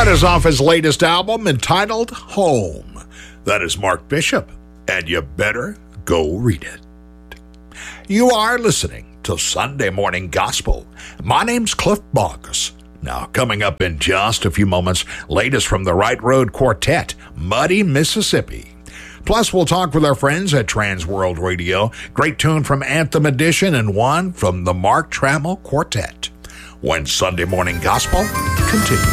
That is off his latest album entitled Home. That is Mark Bishop, and you better go read it. You are listening to Sunday Morning Gospel. My name's Cliff Boggs. Now, coming up in just a few moments, latest from the Right Road Quartet, Muddy, Mississippi. Plus, we'll talk with our friends at Trans World Radio. Great tune from Anthem Edition and one from the Mark Trammell Quartet. When Sunday Morning Gospel continues.